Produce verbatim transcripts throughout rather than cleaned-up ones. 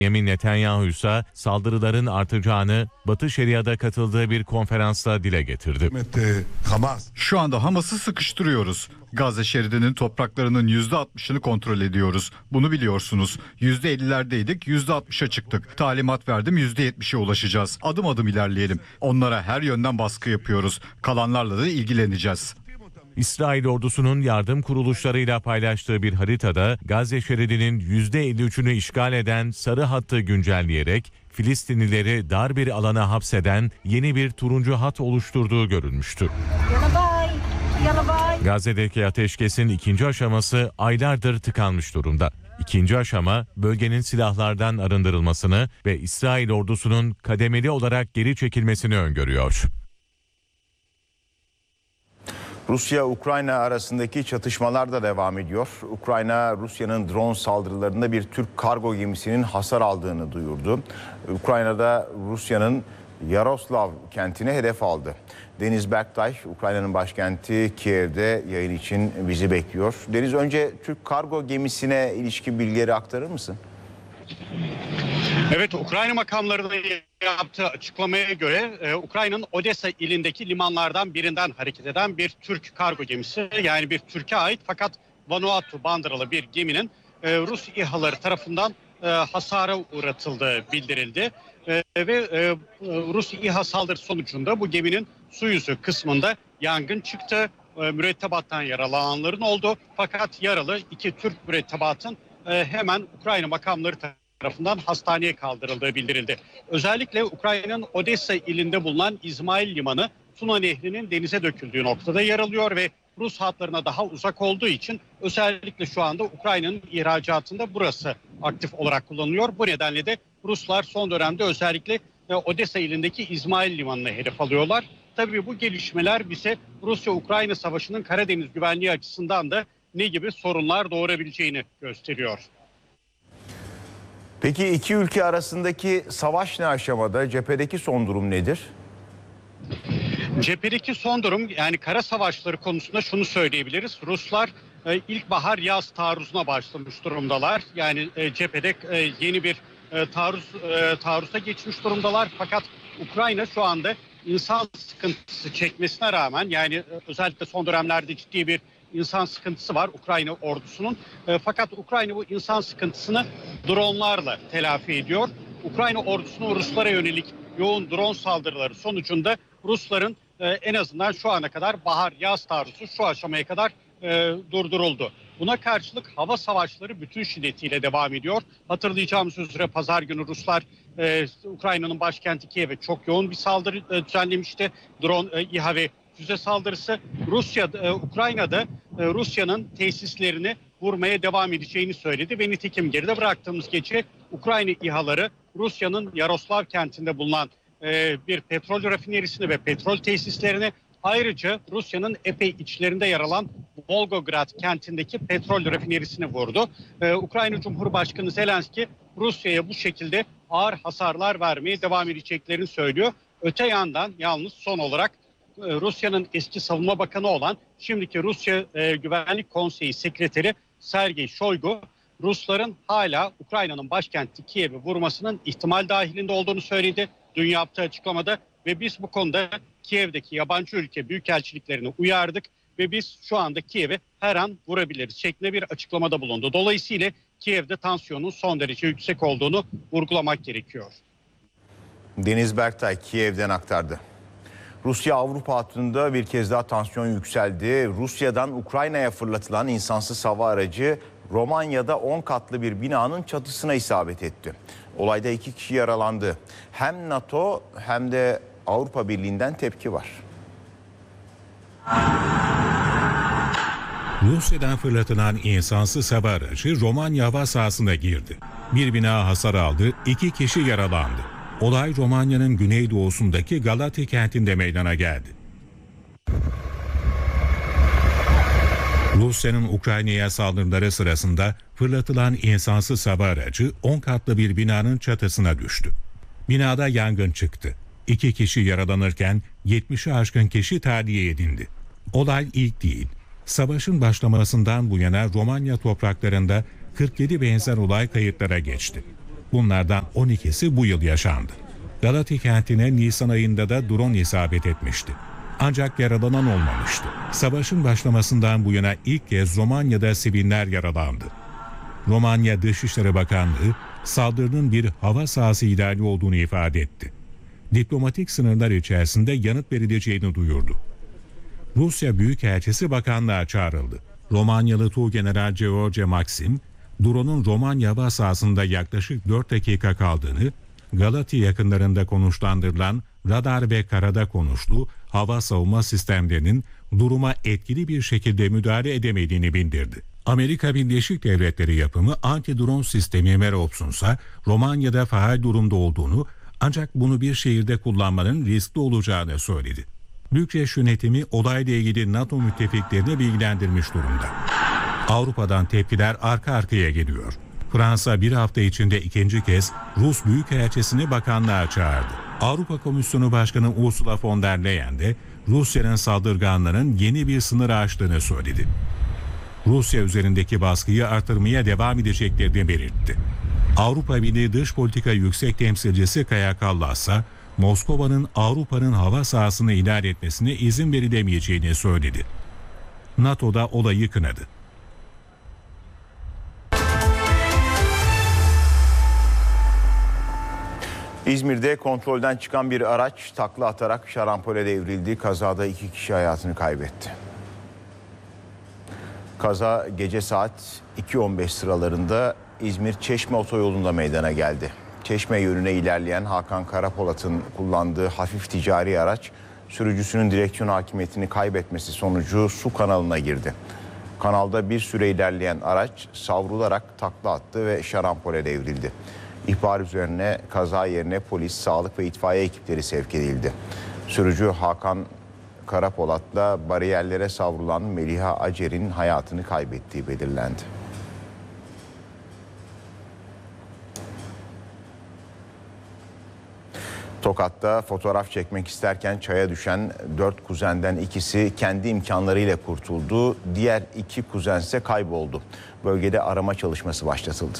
Benjamin Netanyahu ise saldırıların artacağını Batı Şeria'da katıldığı bir konferansta dile getirdi. Şu anda Hamas'ı sıkıştırıyoruz. Gazze şeridinin topraklarının yüzde altmışını kontrol ediyoruz. Bunu biliyorsunuz. yüzde ellilerdeydik, yüzde altmışa çıktık. Talimat verdim, yüzde yetmişe ulaşacağız. Adım adım ilerleyelim. Onlara her yönden baskı yapıyoruz. Kalanlarla da ilgileneceğiz. İsrail ordusunun yardım kuruluşlarıyla paylaştığı bir haritada Gazze şeridinin yüzde elli üçünü işgal eden sarı hattı güncelleyerek Filistinlileri dar bir alana hapseden yeni bir turuncu hat oluşturduğu görülmüştü. Gazze'deki ateşkesin ikinci aşaması aylardır tıkanmış durumda. İkinci aşama bölgenin silahlardan arındırılmasını ve İsrail ordusunun kademeli olarak geri çekilmesini öngörüyor. Rusya-Ukrayna arasındaki çatışmalar da devam ediyor. Ukrayna, Rusya'nın drone saldırılarında bir Türk kargo gemisinin hasar aldığını duyurdu. Ukrayna'da Rusya'nın Yaroslav kentini hedef aldı. Deniz Berktay, Ukrayna'nın başkenti Kiev'de yayın için bizi bekliyor. Deniz, önce Türk kargo gemisine ilişkin bilgileri aktarır mısın? Evet, Ukrayna makamlarının yaptığı açıklamaya göre e, Ukrayna'nın Odessa ilindeki limanlardan birinden hareket eden bir Türk kargo gemisi, yani bir Türkiye ait fakat Vanuatu bandıralı bir geminin e, Rus İHA'ları tarafından e, hasara uğratıldığı bildirildi. E, ve e, Rus İHA saldırısı sonucunda bu geminin su yüzü kısmında yangın çıktı. E, mürettebattan yaralananların oldu fakat yaralı iki Türk mürettebatın e, hemen Ukrayna makamları tarafından tarafından hastaneye kaldırıldığı bildirildi. Özellikle Ukrayna'nın Odessa ilinde bulunan İzmail Limanı Tuna Nehri'nin denize döküldüğü noktada yer alıyor ve Rus hatlarına daha uzak olduğu için özellikle şu anda Ukrayna'nın ihracatında burası aktif olarak kullanılıyor. Bu nedenle de Ruslar son dönemde özellikle Odessa ilindeki İzmail Limanı'na hedef alıyorlar. Tabii bu gelişmeler bize Rusya-Ukrayna savaşının Karadeniz güvenliği açısından da ne gibi sorunlar doğurabileceğini gösteriyor. Peki iki ülke arasındaki savaş ne aşamada? Cephedeki son durum nedir? Cephedeki son durum, yani kara savaşları konusunda şunu söyleyebiliriz. Ruslar e, ilkbahar yaz taarruzuna başlamış durumdalar. Yani e, cephede e, yeni bir e, taarruz e, taarruza geçmiş durumdalar. Fakat Ukrayna şu anda insan sıkıntısı çekmesine rağmen, yani e, özellikle son dönemlerde ciddi bir insan sıkıntısı var Ukrayna ordusunun. E, fakat Ukrayna bu insan sıkıntısını dronlarla telafi ediyor. Ukrayna ordusunun Ruslara yönelik yoğun drone saldırıları sonucunda Rusların e, en azından şu ana kadar bahar yaz taarruzu şu aşamaya kadar e, durduruldu. Buna karşılık hava savaşları bütün şiddetiyle devam ediyor. Hatırlayacağımız üzere pazar günü Ruslar e, Ukrayna'nın başkenti Kiev'e çok yoğun bir saldırı e, düzenlemişti. Drone, e, İHA ve füze saldırısı. Rusya, e, Ukrayna'da e, Rusya'nın tesislerini vurmaya devam edeceğini söyledi ve nitekim geride bıraktığımız gece Ukrayna İHA'ları Rusya'nın Yaroslav kentinde bulunan e, bir petrol rafinerisini ve petrol tesislerini, ayrıca Rusya'nın epey içlerinde yer alan Volgograd kentindeki petrol rafinerisini vurdu. E, Ukrayna Cumhurbaşkanı Zelenski Rusya'ya bu şekilde ağır hasarlar vermeye devam edeceklerini söylüyor. Öte yandan yalnız son olarak Rusya'nın eski savunma bakanı olan şimdiki Rusya e, Güvenlik Konseyi Sekreteri Sergey Shoigu, Rusların hala Ukrayna'nın başkenti Kiev'i vurmasının ihtimal dahilinde olduğunu söyledi dün yaptığı açıklamada ve biz bu konuda Kiev'deki yabancı ülke büyükelçiliklerini uyardık ve biz şu anda Kiev'i her an vurabiliriz şeklinde bir açıklamada bulundu. Dolayısıyla Kiev'de tansiyonun son derece yüksek olduğunu vurgulamak gerekiyor. Deniz Berktay Kiev'den aktardı. Rusya-Avrupa hattında bir kez daha tansiyon yükseldi. Rusya'dan Ukrayna'ya fırlatılan insansız hava aracı Romanya'da on katlı bir binanın çatısına isabet etti. Olayda iki kişi yaralandı. Hem NATO hem de Avrupa Birliği'nden tepki var. Rusya'dan fırlatılan insansız hava aracı Romanya hava sahasına girdi. Bir bina hasar aldı, iki kişi yaralandı. Olay Romanya'nın güneydoğusundaki Galati kentinde meydana geldi. Rusya'nın Ukrayna'ya saldırıları sırasında fırlatılan insansız hava aracı on katlı bir binanın çatısına düştü. Binada yangın çıktı. İki kişi yaralanırken yetmişe aşkın kişi tahliye edildi. Olay ilk değil. Savaşın başlamasından bu yana Romanya topraklarında kırk yedi benzer olay kayıtlara geçti. Bunlardan on ikisi bu yıl yaşandı. Galati kentine Nisan ayında da drone isabet etmişti. Ancak yaralanan olmamıştı. Savaşın başlamasından bu yana ilk kez Romanya'da siviller yaralandı. Romanya Dışişleri Bakanlığı saldırının bir hava sahası ihlali olduğunu ifade etti. Diplomatik sınırlar içerisinde yanıt verileceğini duyurdu. Rusya Büyükelçisi bakanlığa çağrıldı. Romanyalı Tuğgeneral George Maxim, drone'un Romanya hava sahasında yaklaşık dört dakika kaldığını, Galati yakınlarında konuşlandırılan radar ve karada konuşlu hava savunma sistemlerinin duruma etkili bir şekilde müdahale edemediğini bildirdi. Amerika Birleşik Devletleri yapımı anti-drone sistemi Merops'un ise Romanya'da faal durumda olduğunu, ancak bunu bir şehirde kullanmanın riskli olacağını söyledi. Bükreş yönetimi olayla ilgili NATO müttefiklerini bilgilendirmiş durumda. Avrupa'dan tepkiler arka arkaya geliyor. Fransa bir hafta içinde ikinci kez Rus Büyükelçisini bakanlığa çağırdı. Avrupa Komisyonu Başkanı Ursula von der Leyen de Rusya'nın saldırganların yeni bir sınır aştığını söyledi. Rusya üzerindeki baskıyı artırmaya devam edeceklerini belirtti. Avrupa Birliği Dış Politika Yüksek Temsilcisi Kaja Kallas ise Moskova'nın Avrupa'nın hava sahasını ihlal etmesine izin verilemeyeceğini söyledi. NATO'da olayı kınadı. İzmir'de kontrolden çıkan bir araç takla atarak şarampole devrildi. Kazada iki kişi hayatını kaybetti. Kaza gece saat iki on beş sıralarında İzmir Çeşme otoyolunda meydana geldi. Çeşme yönüne ilerleyen Hakan Karapolat'ın kullandığı hafif ticari araç sürücüsünün direksiyon hakimiyetini kaybetmesi sonucu su kanalına girdi. Kanalda bir süre ilerleyen araç savrularak takla attı ve şarampole devrildi. İhbar üzerine kaza yerine polis, sağlık ve itfaiye ekipleri sevk edildi. Sürücü Hakan Karapolat'la bariyerlere savrulan Meliha Acer'in hayatını kaybettiği belirlendi. Tokat'ta fotoğraf çekmek isterken çaya düşen dört kuzenden ikisi kendi imkanlarıyla kurtuldu. Diğer iki kuzen ise kayboldu. Bölgede arama çalışması başlatıldı.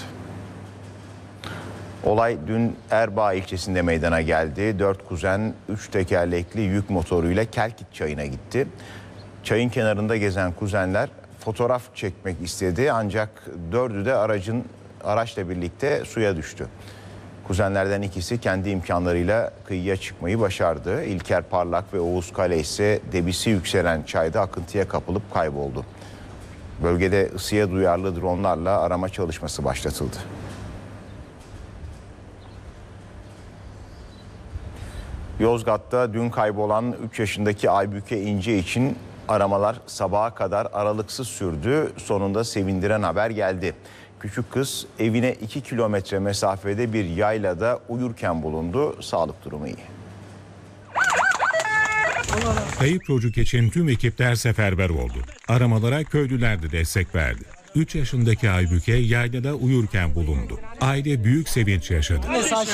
Olay dün Erbaa ilçesinde meydana geldi. Dört kuzen üç tekerlekli yük motoruyla Kelkit çayına gitti. Çayın kenarında gezen kuzenler fotoğraf çekmek istedi ancak dördü de aracın araçla birlikte suya düştü. Kuzenlerden ikisi kendi imkanlarıyla kıyıya çıkmayı başardı. İlker Parlak ve Oğuz Kale ise debisi yükselen çayda akıntıya kapılıp kayboldu. Bölgede ısıya duyarlı dronlarla arama çalışması başlatıldı. Yozgat'ta dün kaybolan üç yaşındaki Aybüke İnce için aramalar sabaha kadar aralıksız sürdü. Sonunda sevindiren haber geldi. Küçük kız evine iki kilometre mesafede bir yaylada uyurken bulundu. Sağlık durumu iyi. Kayıp çocuk için tüm ekipler seferber oldu. Aramalara köylüler de destek verdi. üç yaşındaki Aybüke yaylada uyurken bulundu. Aile büyük sevinç yaşadı.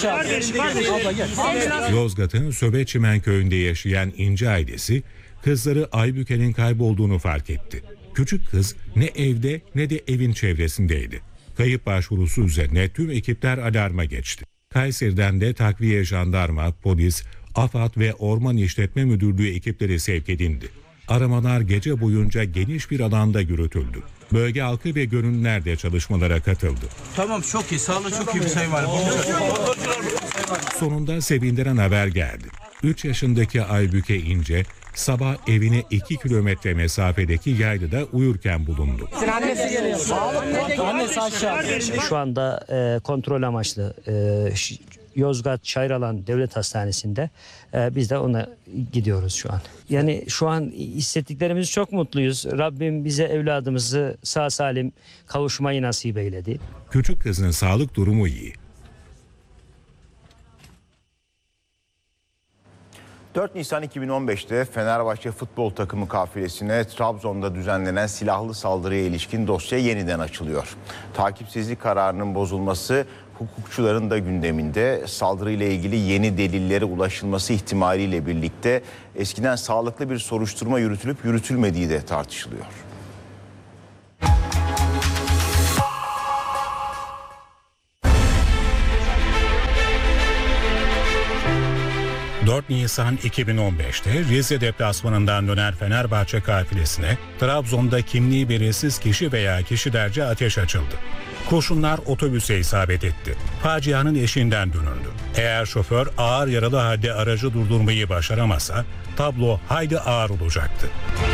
Yozgat'ın Söbeçimen köyünde yaşayan İnce ailesi kızları Aybüke'nin kaybolduğunu fark etti. Küçük kız ne evde ne de evin çevresindeydi. Kayıp başvurusu üzerine tüm ekipler alarma geçti. Kayseri'den de takviye jandarma, polis, AFAD ve Orman İşletme Müdürlüğü ekipleri sevk edildi. Aramalar gece boyunca geniş bir alanda yürütüldü. Bölge halkı ve gönüllüler de çalışmalara katıldı. Tamam, çok iyi. Sağlık çok iyi bir sayı var. Sonunda sevindiren haber geldi. üç yaşındaki Aybüke İnce sabah evine iki kilometre mesafedeki yaylada uyurken bulundu. Şu anda e, kontrol amaçlı e, Yozgat Çayralan Devlet Hastanesi'nde e, biz de ona gidiyoruz şu an. Yani şu an hissettiklerimiz çok mutluyuz. Rabbim bize evladımızı sağ salim kavuşmayı nasip eyledi. Küçük kızın sağlık durumu iyi. dört Nisan iki bin on beş'te Fenerbahçe futbol takımı kafilesine Trabzon'da düzenlenen silahlı saldırıya ilişkin dosya yeniden açılıyor. Takipsizlik kararının bozulması hukukçuların da gündeminde. Saldırıyla ilgili yeni delillere ulaşılması ihtimaliyle birlikte eskiden sağlıklı bir soruşturma yürütülüp yürütülmediği de tartışılıyor. dört Nisan iki bin on beşte Rize deplasmanından dönen Fenerbahçe kafilesine Trabzon'da kimliği belirsiz kişi veya kişilerce ateş açıldı. Kurşunlar otobüse isabet etti. Facianın eşiğinden dönüldü. Eğer şoför ağır yaralı halde aracı durdurmayı başaramasa tablo hayli ağır olacaktı.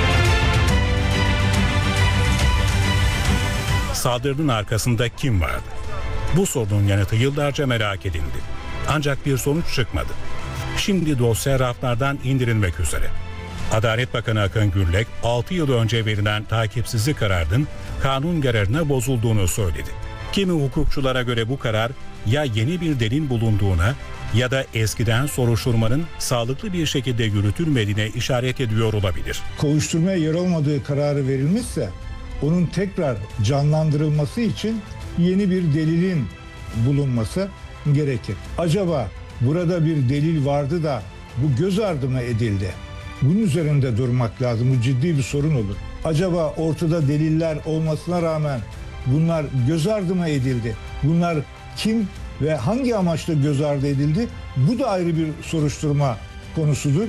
Saldırının arkasında kim vardı? Bu sorunun yanıtı yıllarca merak edildi. Ancak bir sonuç çıkmadı. Şimdi dosya raflardan indirilmek üzere. Adalet Bakanı Akın Gürlek, altı yıl önce verilen takipsizlik kararının kanun yararına bozulduğunu söyledi. Kimi hukukçulara göre bu karar ya yeni bir delil bulunduğuna ya da eskiden soruşturmanın sağlıklı bir şekilde yürütülmediğine işaret ediyor olabilir. Kovuşturmaya yer olmadığı kararı verilmişse onun tekrar canlandırılması için yeni bir delilin bulunması gerekir. Acaba burada bir delil vardı da bu göz ardı mı edildi? Bunun üzerinde durmak lazım. Bu ciddi bir sorun olur. Acaba ortada deliller olmasına rağmen bunlar göz ardı mı edildi? Bunlar kim ve hangi amaçla göz ardı edildi? Bu da ayrı bir soruşturma konusudur.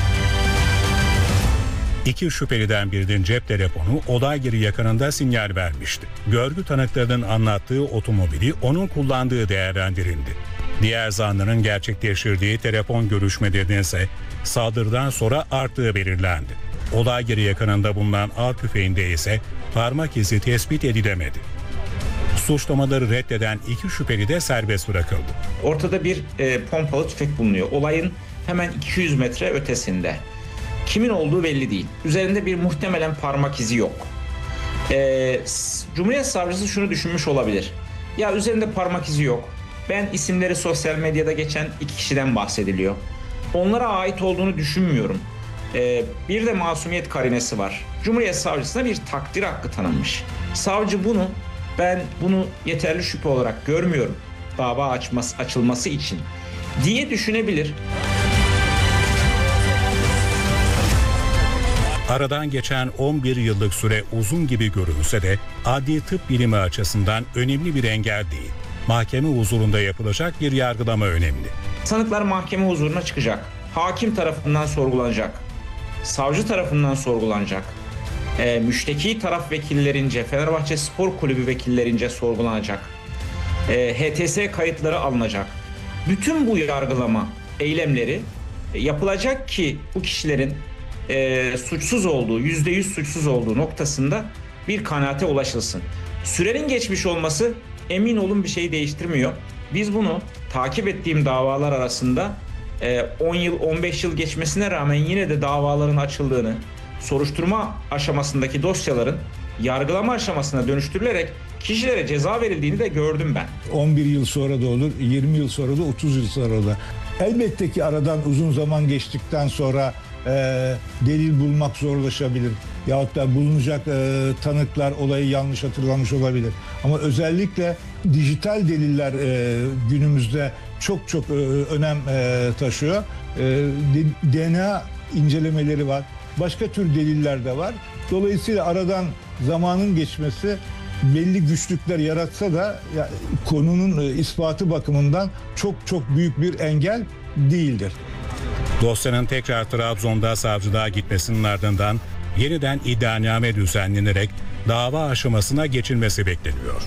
İki şüpheliden birinin cep telefonu olay yeri yakınında sinyal vermişti. Görgü tanıklarının anlattığı otomobili onun kullandığı değerlendirildi. Diğer zanlının gerçekleştirdiği telefon görüşmelerinin ise saldırıdan sonra arttığı belirlendi. Olay yeri yakınında bulunan av tüfeğinde ise parmak izi tespit edilemedi. Suçlamaları reddeden iki şüpheli de serbest bırakıldı. Ortada bir e, pompalı tüfek bulunuyor. Olayın hemen iki yüz metre ötesinde. Kimin olduğu belli değil. Üzerinde bir muhtemelen parmak izi yok. Ee, Cumhuriyet Savcısı şunu düşünmüş olabilir. Ya üzerinde parmak izi yok. Ben isimleri sosyal medyada geçen iki kişiden bahsediliyor. Onlara ait olduğunu düşünmüyorum. Ee, bir de masumiyet karinesi var. Cumhuriyet Savcısına bir takdir hakkı tanınmış. Savcı bunu, ben bunu yeterli şüphe olarak görmüyorum. Dava açması, açılması için diye düşünebilir. Aradan geçen on bir yıllık süre uzun gibi görünse de adli tıp bilimi açısından önemli bir engel değil. Mahkeme huzurunda yapılacak bir yargılama önemli. Sanıklar mahkeme huzuruna çıkacak. Hakim tarafından sorgulanacak. Savcı tarafından sorgulanacak. E, müşteki taraf vekillerince, Fenerbahçe Spor Kulübü vekillerince sorgulanacak. E, H T S kayıtları alınacak. Bütün bu yargılama eylemleri e, yapılacak ki bu kişilerin e, suçsuz olduğu, yüzde yüz suçsuz olduğu noktasında bir kanaate ulaşılsın. Sürenin geçmiş olması emin olun bir şey değiştirmiyor. Biz bunu takip ettiğim davalar arasında on yıl on beş yıl geçmesine rağmen yine de davaların açıldığını, soruşturma aşamasındaki dosyaların yargılama aşamasına dönüştürülerek kişilere ceza verildiğini de gördüm ben. on bir yıl sonra da olur, yirmi yıl sonra da, otuz yıl sonra da. Elbette ki aradan uzun zaman geçtikten sonra e, delil bulmak zorlaşabilir. Yahut da bulunacak e, tanıklar olayı yanlış hatırlamış olabilir. Ama özellikle dijital deliller e, günümüzde çok çok e, önem e, taşıyor. E, D N A incelemeleri var. Başka tür deliller de var. Dolayısıyla aradan zamanın geçmesi belli güçlükler yaratsa da ya, konunun e, ispatı bakımından çok çok büyük bir engel değildir. Dosyanın tekrar Trabzon'da savcılığa gitmesinin ardından yeniden iddianame düzenlenerek dava aşamasına geçilmesi bekleniyor.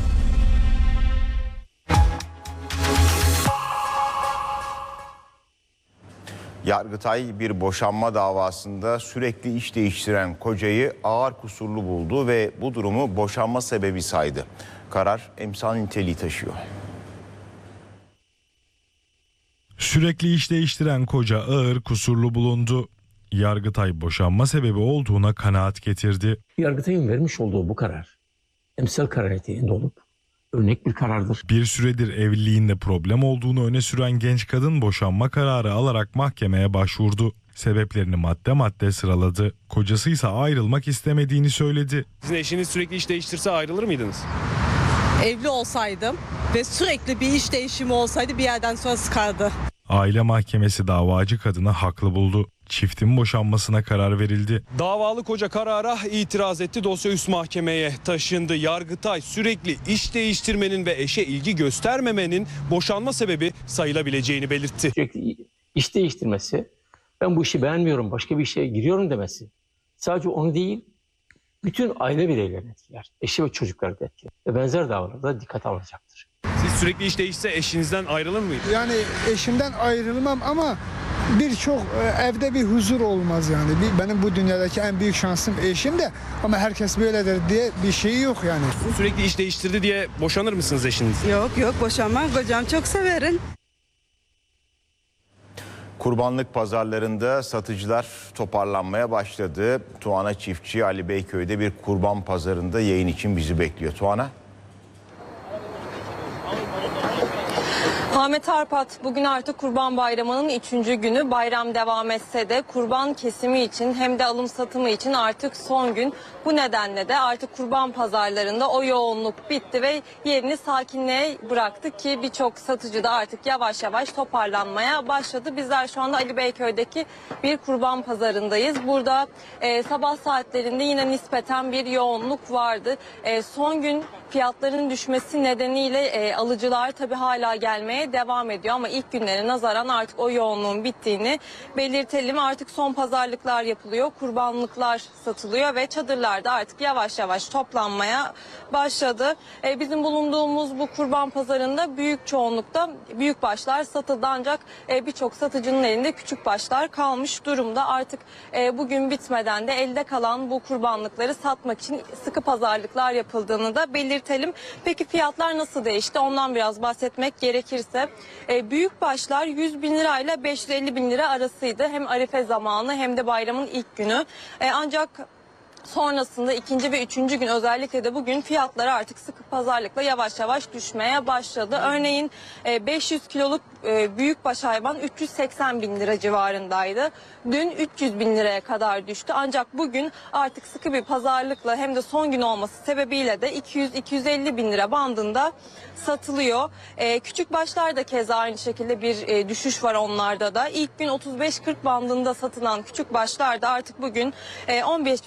Yargıtay bir boşanma davasında sürekli iş değiştiren kocayı ağır kusurlu buldu ve bu durumu boşanma sebebi saydı. Karar emsal niteliği taşıyor. Sürekli iş değiştiren koca ağır kusurlu bulundu. Yargıtay boşanma sebebi olduğuna kanaat getirdi. Yargıtay'ın vermiş olduğu bu karar emsal karar niteliğinde olup örnek bir karardır. Bir süredir evliliğinde problem olduğunu öne süren genç kadın boşanma kararı alarak mahkemeye başvurdu. Sebeplerini madde madde sıraladı. Kocası ise ayrılmak istemediğini söyledi. Sizin eşiniz sürekli iş değiştirse ayrılır mıydınız? Evli olsaydım ve sürekli bir iş değişimi olsaydı bir yerden sonra sıkardı. Aile mahkemesi davacı kadını haklı buldu. Çiftin boşanmasına karar verildi. Davalı koca karara itiraz etti. Dosya üst mahkemeye taşındı. Yargıtay sürekli iş değiştirmenin ve eşe ilgi göstermemenin boşanma sebebi sayılabileceğini belirtti. Sürekli İş değiştirmesi, ben bu işi beğenmiyorum, başka bir işe giriyorum demesi. Sadece onu değil, bütün aile bireylerini etkiler. Eşi ve çocukları da etkiler. Ve benzer davranışlarda dikkate alınacaktır. Siz sürekli iş değişse eşinizden ayrılır mıydı? Yani eşimden ayrılmam ama birçok evde bir huzur olmaz yani. Benim bu dünyadaki en büyük şansım eşim de ama herkes böyledir diye bir şey yok yani. Sürekli iş değiştirdi diye boşanır mısınız eşiniz? Yok yok boşanmam. Kocam çok severim. Kurbanlık pazarlarında satıcılar toparlanmaya başladı. Tuana Çiftçi Ali Beyköy'de bir kurban pazarında yayın için bizi bekliyor. Tuana. Ahmet Arpat, bugün artık Kurban Bayramı'nın üçüncü günü. Bayram devam etse de kurban kesimi için hem de alım satımı için artık son gün. Bu nedenle de artık kurban pazarlarında o yoğunluk bitti ve yerini sakinliğe bıraktı ki birçok satıcı da artık yavaş yavaş toparlanmaya başladı. Bizler şu anda Ali Beyköy'deki bir kurban pazarındayız. Burada e, sabah saatlerinde yine nispeten bir yoğunluk vardı. E, son gün fiyatların düşmesi nedeniyle e, alıcılar tabii hala gelmeye devam ediyor ama ilk günlere nazaran artık o yoğunluğun bittiğini belirtelim. Artık son pazarlıklar yapılıyor, kurbanlıklar satılıyor ve çadırlar da artık yavaş yavaş toplanmaya başladı. E, bizim bulunduğumuz bu kurban pazarında büyük çoğunlukta büyük başlar satıldı ancak e, birçok satıcının elinde küçük başlar kalmış durumda. Artık e, bugün bitmeden de elde kalan bu kurbanlıkları satmak için sıkı pazarlıklar yapıldığını da belirtelim. Peki fiyatlar nasıl değişti? Ondan biraz bahsetmek gerekirse e, büyük başlar yüz bin lirayla beş yüz elli bin lira arasıydı. Hem Arife zamanı hem de bayramın ilk günü. E, ancak sonrasında ikinci ve üçüncü gün özellikle de bugün fiyatlar artık sıkı pazarlıkla yavaş yavaş düşmeye başladı. Örneğin beş yüz kiloluk büyükbaş hayvan üç yüz seksen bin lira civarındaydı. Dün üç yüz bin liraya kadar düştü. Ancak bugün artık sıkı bir pazarlıkla hem de son gün olması sebebiyle de iki yüz iki yüz elli bin lira bandında satılıyor. Küçük başlar da keza aynı şekilde bir düşüş var onlarda da. İlk gün otuz beş kırk bandında satılan küçük başlar da artık bugün on beş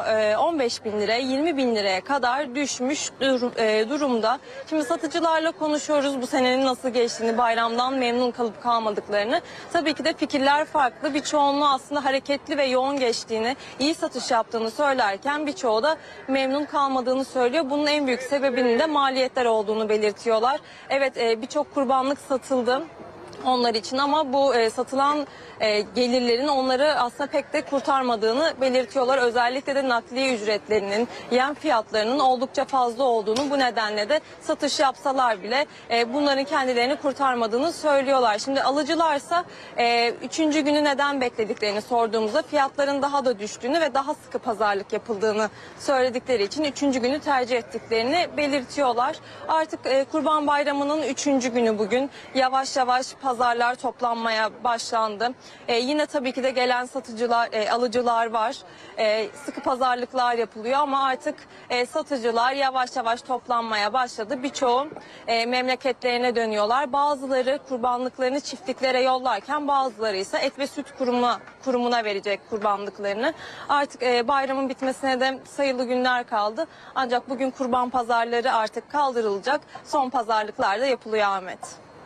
on beş bin liraya yirmi bin liraya kadar düşmüş durumda. Şimdi satıcılarla konuşuyoruz bu senenin nasıl geçtiğini, bayramdan memnun kalıp kalmadıklarını. Tabii ki de fikirler farklı. Birçoğunluğu aslında hareketli ve yoğun geçtiğini, iyi satış yaptığını söylerken birçoğu da memnun kalmadığını söylüyor. Bunun en büyük sebebinin de maliyetler olduğunu belirtiyorlar. Evet, birçok kurbanlık satıldı onlar için ama bu e, satılan e, gelirlerin onları aslında pek de kurtarmadığını belirtiyorlar. Özellikle de nakliye ücretlerinin, yem fiyatlarının oldukça fazla olduğunu, bu nedenle de satış yapsalar bile e, bunların kendilerini kurtarmadığını söylüyorlar. Şimdi alıcılarsa e, üçüncü günü neden beklediklerini sorduğumuzda fiyatların daha da düştüğünü ve daha sıkı pazarlık yapıldığını söyledikleri için üçüncü günü tercih ettiklerini belirtiyorlar. Artık e, Kurban Bayramı'nın üçüncü günü bugün yavaş yavaş pazarlar toplanmaya başlandı. Ee, yine tabii ki de gelen satıcılar, e, alıcılar var. E, sıkı pazarlıklar yapılıyor ama artık e, satıcılar yavaş yavaş toplanmaya başladı. Birçoğu e, memleketlerine dönüyorlar. Bazıları kurbanlıklarını çiftliklere yollarken bazıları ise et ve süt kurumuna, kurumuna verecek kurbanlıklarını. Artık e, bayramın bitmesine de sayılı günler kaldı. Ancak bugün kurban pazarları artık kaldırılacak. Son pazarlıklar da yapılıyor Ahmet.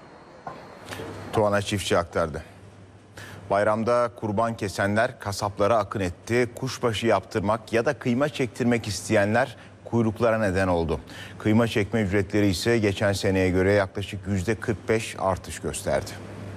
Tuana Çiftçi aktardı. Bayramda kurban kesenler kasaplara akın etti. Kuşbaşı yaptırmak ya da kıyma çektirmek isteyenler kuyruklara neden oldu. Kıyma çekme ücretleri ise geçen seneye göre yaklaşık yüzde kırk beş artış gösterdi.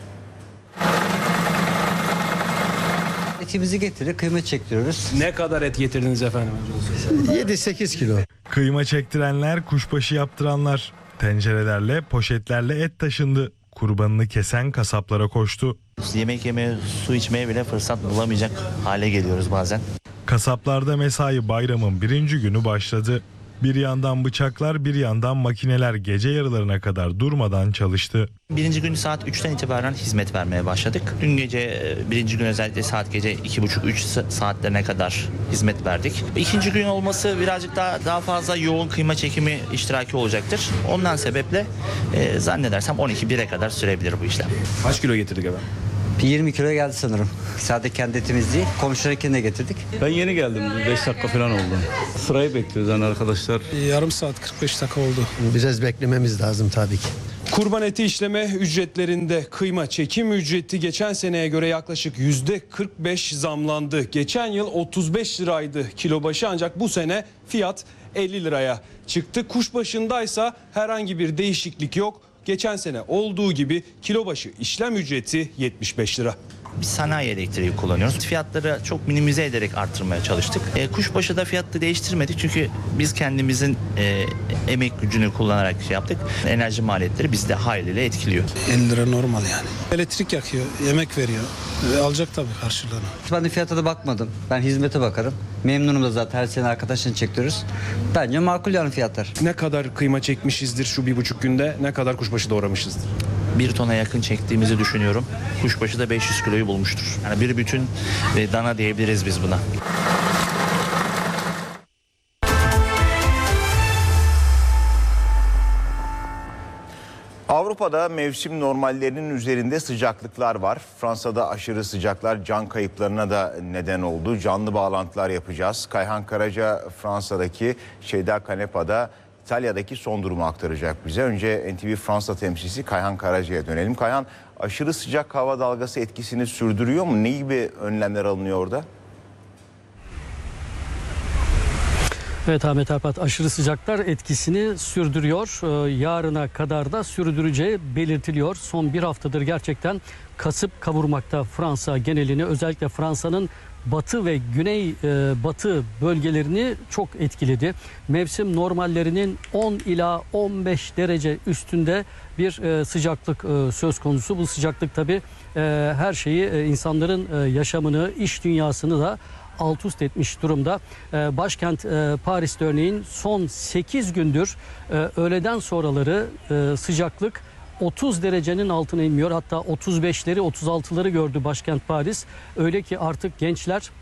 Etimizi getirip kıyma çektiriyoruz. Ne kadar et getirdiniz efendim? yedi sekiz kilo. Kıyma çektirenler, kuşbaşı yaptıranlar. Tencerelerle, poşetlerle et taşındı. Kurbanını kesen kasaplara koştu. Yemek yemeye, su içmeye bile fırsat bulamayacak hale geliyoruz bazen. Kasaplarda mesai bayramın birinci günü başladı. Bir yandan bıçaklar, bir yandan makineler gece yarılarına kadar durmadan çalıştı. Birinci gün saat üçten itibaren hizmet vermeye başladık. Dün gece, birinci gün özellikle saat gece iki buçuk üç saatlerine kadar hizmet verdik. İkinci gün olması birazcık daha daha fazla yoğun kıyma çekimi iştiraki olacaktır. Ondan sebeple e, zannedersem on iki bire kadar sürebilir bu işlem. Kaç kilo getirdik efendim? yirmi kilo geldi sanırım. Sadece kendi etimiz değil, komşularınkini de getirdik. Ben yeni geldim. beş dakika falan oldu. Sırayı bekliyoruz yani arkadaşlar. Yarım saat kırk beş dakika oldu. Biraz beklememiz lazım tabii ki. Kurban eti işleme ücretlerinde kıyma çekim ücreti geçen seneye göre yaklaşık yüzde kırk beş zamlandı. Geçen yıl otuz beş liraydı kilo başı, ancak bu sene fiyat elli liraya çıktı. Kuşbaşındaysa herhangi bir değişiklik yok. Geçen sene olduğu gibi kilo başı işlem ücreti yetmiş beş lira. Biz sanayi elektriği kullanıyoruz. Fiyatları çok minimize ederek arttırmaya çalıştık. E, kuşbaşı da fiyatı değiştirmedik çünkü biz kendimizin e, emek gücünü kullanarak şey yaptık. Enerji maliyetleri bizde haliyle etkiliyor. elli lira normal yani. Elektrik yakıyor, yemek veriyor. E, alacak tabii karşılığını. Ben de fiyata da bakmadım. Ben hizmete bakarım. Memnunum da zaten, her sene arkadaşını çektiriyoruz. Bence makul yani fiyatlar. Ne kadar kıyma çekmişizdir şu bir buçuk günde, ne kadar kuşbaşı doğramışızdır? Bir tona yakın çektiğimizi düşünüyorum. Kuşbaşı da beş yüz kiloyu bulmuştur. Yani bir bütün e, dana diyebiliriz biz buna. Avrupa'da mevsim normallerinin üzerinde sıcaklıklar var. Fransa'da aşırı sıcaklar can kayıplarına da neden oldu. Canlı bağlantılar yapacağız. Kayhan Karaca Fransa'daki Şeyda Kanepa'da İtalya'daki son durumu aktaracak bize. Önce N T V Fransa temsilcisi Kayhan Karaca'ya dönelim. Kayhan, aşırı sıcak hava dalgası etkisini sürdürüyor mu? Ne gibi önlemler alınıyor orada? Evet Ahmet Arpat, aşırı sıcaklar etkisini sürdürüyor. Ee, yarına kadar da sürdüreceği belirtiliyor. Son bir haftadır gerçekten kasıp kavurmakta Fransa genelini. Özellikle Fransa'nın batı ve güney e, batı bölgelerini çok etkiledi. Mevsim normallerinin on ila on beş derece üstünde bir e, sıcaklık e, söz konusu. Bu sıcaklık tabii e, her şeyi, e, insanların e, yaşamını, iş dünyasını da alt üst etmiş durumda. Ee, başkent e, Paris'te örneğin son sekiz gündür e, öğleden sonraları e, sıcaklık otuz derecenin altına inmiyor. Hatta otuz beşleri otuz altıları gördü başkent Paris. Öyle ki artık gençler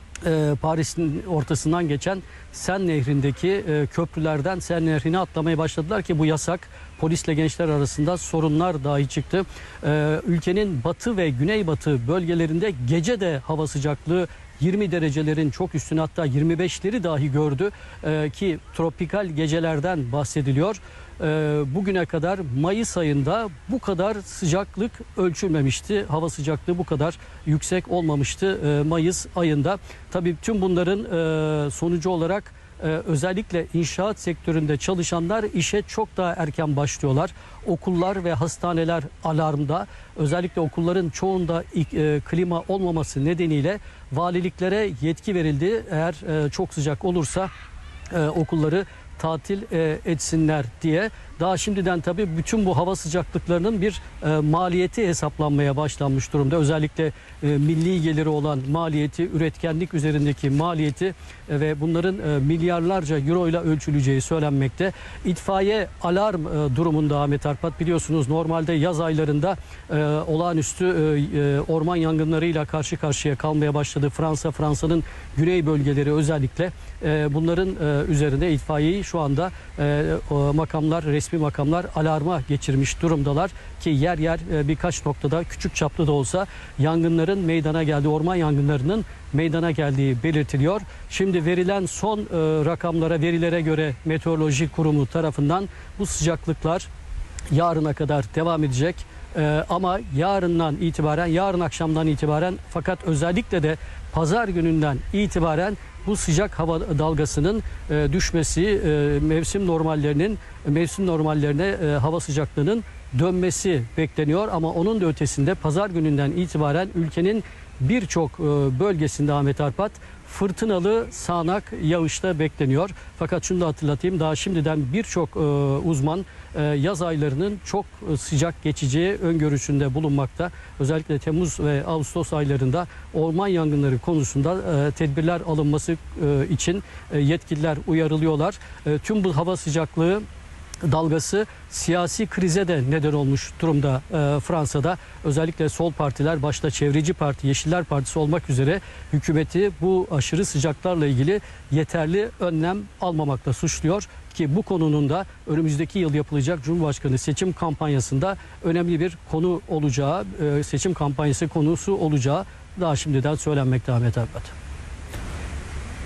e, Paris'in ortasından geçen Sen Nehri'ndeki e, köprülerden Sen Nehri'ne atlamaya başladılar ki bu yasak. Polisle gençler arasında sorunlar dahi çıktı. E, ülkenin batı ve güneybatı bölgelerinde gece de hava sıcaklığı yirmi derecelerin çok üstüne, hatta yirmi beşleri dahi gördü ee, ki tropikal gecelerden bahsediliyor. Ee, bugüne kadar Mayıs ayında bu kadar sıcaklık ölçülmemişti. Hava sıcaklığı bu kadar yüksek olmamıştı e, Mayıs ayında. Tabii tüm bunların e, sonucu olarak Ee, özellikle inşaat sektöründe çalışanlar işe çok daha erken başlıyorlar. Okullar ve hastaneler alarmda. Özellikle okulların çoğunda e, klima olmaması nedeniyle valiliklere yetki verildi. Eğer e, çok sıcak olursa e, okulları tatil e, etsinler diye. Daha şimdiden tabii bütün bu hava sıcaklıklarının bir e, maliyeti hesaplanmaya başlanmış durumda. Özellikle e, milli geliri olan maliyeti, üretkenlik üzerindeki maliyeti e, ve bunların e, milyarlarca euro ile ölçüleceği söylenmekte. İtfaiye alarm e, durumunda Ahmet Arpat, biliyorsunuz normalde yaz aylarında e, olağanüstü e, orman yangınlarıyla karşı karşıya kalmaya başladı Fransa. Fransa'nın güney bölgeleri özellikle e, bunların e, üzerinde itfaiyeyi şu anda e, makamlar, resmi makamlar alarma geçirmiş durumdalar ki yer yer birkaç noktada küçük çaplı da olsa yangınların meydana geldiği, orman yangınlarının meydana geldiği belirtiliyor. Şimdi verilen son e, rakamlara, verilere göre Meteoroloji Kurumu tarafından bu sıcaklıklar yarına kadar devam edecek. Ee, ama yarından itibaren, yarın akşamdan itibaren, fakat özellikle de pazar gününden itibaren bu sıcak hava dalgasının e, düşmesi, e, mevsim normallerinin mevsim normallerine e, hava sıcaklığının dönmesi bekleniyor. Ama onun da ötesinde pazar gününden itibaren ülkenin birçok e, bölgesinde Ahmet Arpat fırtınalı sağanak yağışta bekleniyor. Fakat şunu da hatırlatayım, daha şimdiden birçok e, uzman e, yaz aylarının çok e, sıcak geçeceği öngörüsünde bulunmakta. Özellikle Temmuz ve Ağustos aylarında orman yangınları konusunda e, tedbirler alınması e, için e, yetkililer uyarılıyorlar. E, tüm bu hava sıcaklığı dalgası siyasi krize de neden olmuş durumda e, Fransa'da. Özellikle sol partiler, başta Çevreci Parti, Yeşiller Partisi olmak üzere hükümeti bu aşırı sıcaklarla ilgili yeterli önlem almamakla suçluyor ki bu konunun da önümüzdeki yıl yapılacak Cumhurbaşkanı seçim kampanyasında önemli bir konu olacağı, e, seçim kampanyası konusu olacağı daha şimdiden söylenmekte Ahmet Arpat.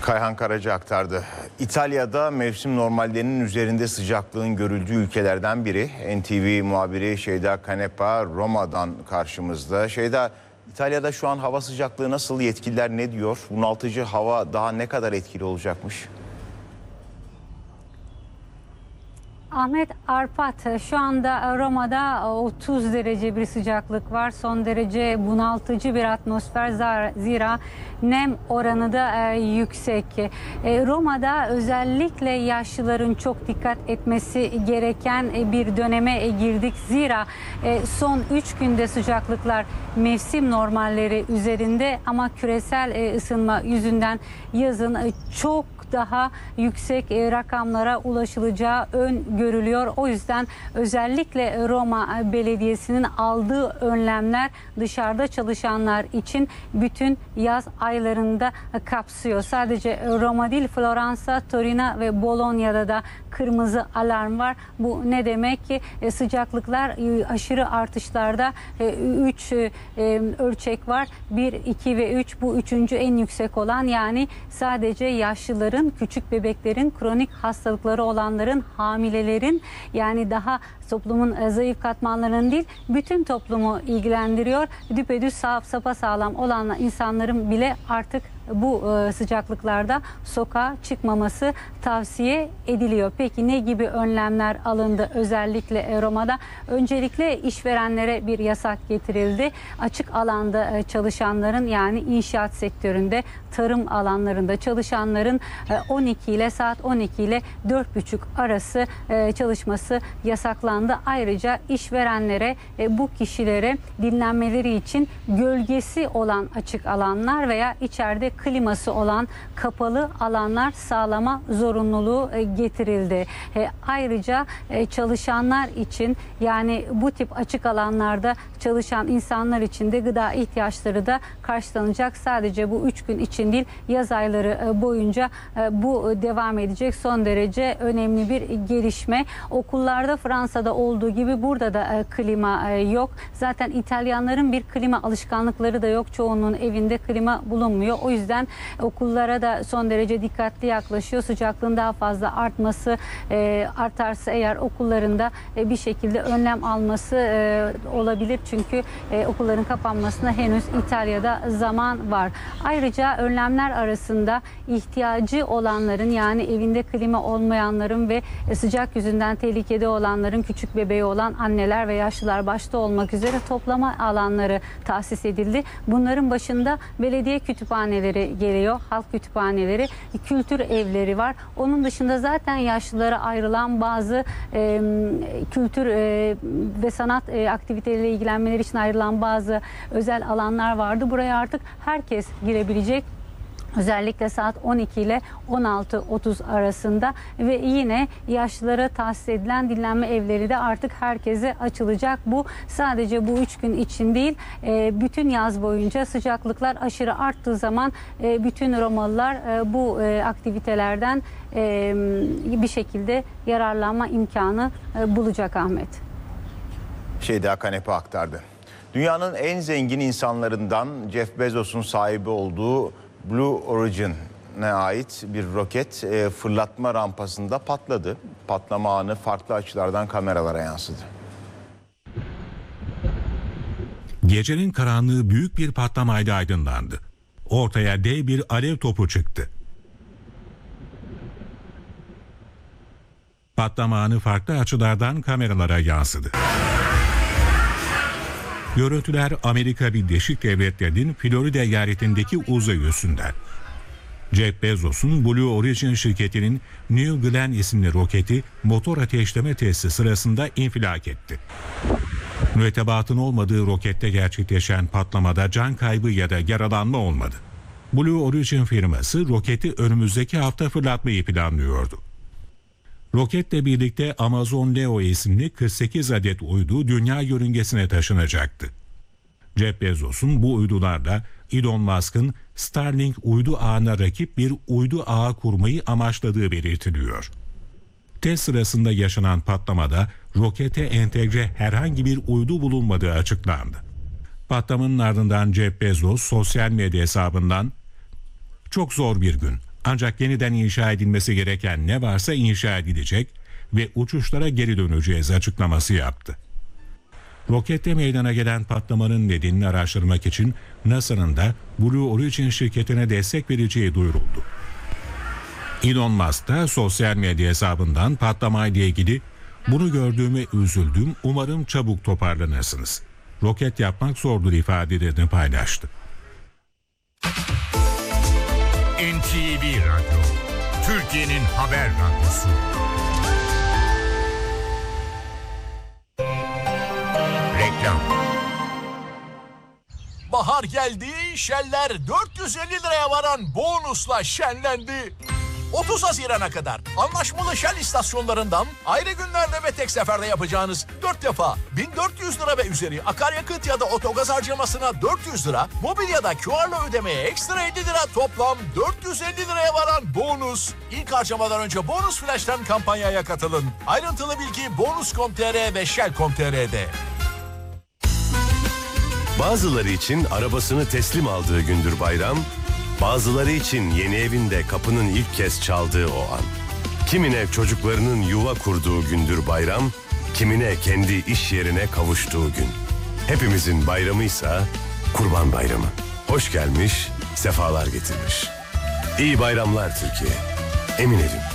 Kayhan Karaca aktardı. İtalya'da mevsim normallerinin üzerinde sıcaklığın görüldüğü ülkelerden biri. N T V muhabiri Şeyda Kanepa Roma'dan karşımızda. Şeyda, İtalya'da şu an hava sıcaklığı nasıl? Yetkililer ne diyor? Bunaltıcı hava daha ne kadar etkili olacakmış? Ahmet Arpat, şu anda Roma'da otuz derece bir sıcaklık var. Son derece bunaltıcı bir atmosfer, zira nem oranı da yüksek. Roma'da özellikle yaşlıların çok dikkat etmesi gereken bir döneme girdik. Zira son üç günde sıcaklıklar mevsim normalleri üzerinde ama küresel ısınma yüzünden yazın çok daha yüksek rakamlara ulaşılacağı öngörülüyor. O yüzden özellikle Roma Belediyesi'nin aldığı önlemler dışarıda çalışanlar için bütün yaz aylarında kapsıyor. Sadece Roma değil, Floransa, Torino ve Bologna'da da kırmızı alarm var. Bu ne demek ki? Sıcaklıklar aşırı artışlarda üç ölçek var. bir, iki ve üç, bu üçüncü en yüksek olan, yani sadece yaşlıların, küçük bebeklerin, kronik hastalıkları olanların, hamilelerin, yani daha toplumun zayıf katmanlarının değil, bütün toplumu ilgilendiriyor. Düpedüz sapasağlam olan insanların bile artık bu sıcaklıklarda sokağa çıkmaması tavsiye ediliyor. Peki ne gibi önlemler alındı özellikle Roma'da? Öncelikle işverenlere bir yasak getirildi. Açık alanda çalışanların, yani inşaat sektöründe, tarım alanlarında çalışanların on iki ile saat on iki ile dört buçuk arası çalışması yasaklandı. Ayrıca işverenlere bu kişilere dinlenmeleri için gölgesi olan açık alanlar veya içeride kliması olan kapalı alanlar sağlama zorunluluğu getirildi. Ayrıca çalışanlar için, yani bu tip açık alanlarda çalışan insanlar için de gıda ihtiyaçları da karşılanacak. Sadece bu üç gün için değil, yaz ayları boyunca bu devam edecek. Son derece önemli bir gelişme. Okullarda Fransa'da olduğu gibi burada da klima yok. Zaten İtalyanların bir klima alışkanlıkları da yok. Çoğunun evinde klima bulunmuyor. O yüzden okullara da son derece dikkatli yaklaşıyor. Sıcaklığın daha fazla artması e, artarsa eğer okullarında e, bir şekilde önlem alması e, olabilir. Çünkü e, okulların kapanmasına henüz İtalya'da zaman var. Ayrıca önlemler arasında ihtiyacı olanların, yani evinde klima olmayanların ve sıcak yüzünden tehlikede olanların, küçük bebeği olan anneler ve yaşlılar başta olmak üzere toplama alanları tahsis edildi. Bunların başında belediye kütüphaneleri geliyor, halk kütüphaneleri, kültür evleri var. Onun dışında zaten yaşlılara ayrılan bazı e, kültür e, ve sanat e, aktiviteleriyle ilgilenmeleri için ayrılan bazı özel alanlar vardı. Buraya artık herkes girebilecek. Özellikle saat on iki ile on altı otuz arasında ve yine yaşlılara tahsis edilen dinlenme evleri de artık herkese açılacak. Bu sadece bu üç gün için değil, bütün yaz boyunca sıcaklıklar aşırı arttığı zaman bütün Romalılar bu aktivitelerden bir şekilde yararlanma imkanı bulacak Ahmet. Şeyda Kanepa aktardı. Dünyanın en zengin insanlarından Jeff Bezos'un sahibi olduğu Blue Origin'e ait bir roket e, fırlatma rampasında patladı. Patlama anı farklı açılardan kameralara yansıdı. Gecenin karanlığı büyük bir patlamayla aydınlandı. Ortaya dev bir alev topu çıktı. Patlama anı farklı açılardan kameralara yansıdı. Görüntüler Amerika Birleşik Devletleri'nin Florida eyaletindeki uzay üssünden. Jeff Bezos'un Blue Origin şirketinin New Glenn isimli roketi motor ateşleme testi sırasında infilak etti. Mürettebatın olmadığı rokette gerçekleşen patlamada can kaybı ya da yaralanma olmadı. Blue Origin firması roketi önümüzdeki hafta fırlatmayı planlıyordu. Roketle birlikte Amazon Leo isimli kırk sekiz adet uydu dünya yörüngesine taşınacaktı. Jeff Bezos'un bu uydularla Elon Musk'ın Starlink uydu ağına rakip bir uydu ağı kurmayı amaçladığı belirtiliyor. Test sırasında yaşanan patlamada rokete entegre herhangi bir uydu bulunmadığı açıklandı. Patlamanın ardından Jeff Bezos sosyal medya hesabından "Çok zor bir gün. Ancak yeniden inşa edilmesi gereken ne varsa inşa edilecek ve uçuşlara geri döneceğiz açıklaması yaptı. Rokette meydana gelen patlamanın nedenini araştırmak için NASA'nın da Blue Origin şirketine destek vereceği duyuruldu. Elon Musk da sosyal medya hesabından patlamayla ilgili "Bunu gördüğüme üzüldüm, umarım çabuk toparlanırsınız. Roket yapmak zordur" ifadelerini paylaştı. N T V Radyo, Türkiye'nin haber radyosu. Reklam. Bahar geldi, Shell'ler dört yüz elli liraya varan bonusla şenlendi. otuz Haziran'a kadar anlaşmalı Shell istasyonlarından ayrı günlerde ve tek seferde yapacağınız dört defa bin dört yüz lira ve üzeri akaryakıt ya da otogaz harcamasına dört yüz lira, mobilyada Q R'la ödemeye ekstra elli lira, toplam dört yüz elli liraya varan bonus. İlk harcamadan önce Bonus Flash'ten kampanyaya katılın. Ayrıntılı bilgi bonus nokta com nokta tr ve shell nokta com nokta tr'de. Bazıları için arabasını teslim aldığı gündür bayram, bazıları için yeni evinde kapının ilk kez çaldığı o an. Kimine çocuklarının yuva kurduğu gündür bayram, kimine kendi iş yerine kavuştuğu gün. Hepimizin bayramıysa Kurban Bayramı. Hoş gelmiş, sefalar getirmiş. İyi bayramlar Türkiye. Emin evim.